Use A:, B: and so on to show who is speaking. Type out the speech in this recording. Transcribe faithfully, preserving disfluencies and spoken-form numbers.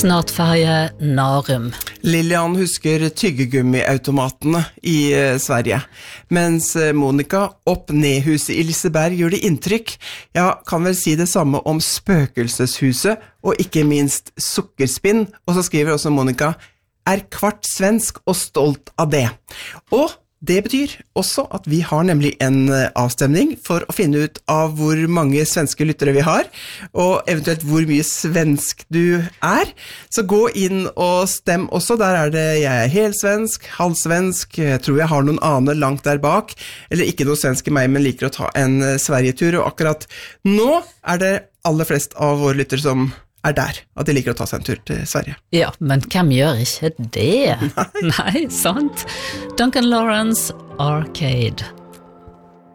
A: Snart ferie Narum.
B: Lilian husker tyggegummiautomatene i eh, Sverige, mens eh, Monica opp nedhuset i Liseberg gjør det inntrykk. Ja, kan vel si det samme om spøkelseshuset, og ikke minst sukkerspinn. Og så skriver også Monica, er kvart svensk og stolt av det. Og det betyr også at vi har nemlig en avstemning for å finne ut av hvor mange svenske lyttere vi har, og eventuelt hvor mye svensk du er. Så gå inn og stem også, der er det jeg er helsvensk, halvsvensk, jeg tror jeg har noen aner langt der bak, eller ikke noe svensk i meg, men liker å ta en Sverigetur, og akkurat nå er det aller flest av våre lyttere som er der, at de liker å ta seg en tur til Sverige.
A: Ja, men hvem gjør ikke det? Nei, Nei sant? Duncan Lawrence, Arcade.